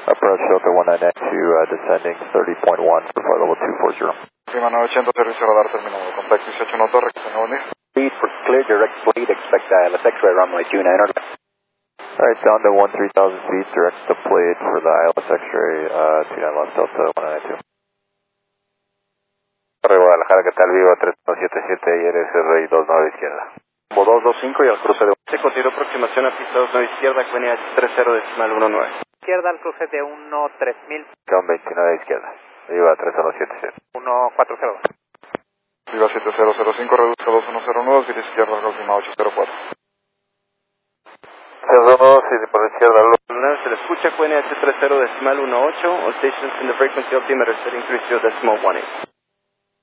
Approach Delta 192, descending 30.1 for flight level 240. Prima 900, servicio radar terminado. Contact 18 notas, requesting only. Speed for clear direct flight, expect ILS X-ray runway 29. Alright, down to 13,000 feet, direct the plate for the ILS X-ray, 29 left Delta 192. Guadalajara, ¿qué tal? Viva 3177 y eres RI 29 izquierda. 225 y al cruce de... Se consideró aproximación a pista 29 izquierda, QNH 30.19. Izquierda al cruce de 13000. John 29 izquierda. Viva 3177. 140. Viva 7005, reduzca 2109, gira izquierda al Golfima 804. 02, y por la izquierda. Se le escucha QNH 30.18, all stations in the frequency altimeter setting 30.18.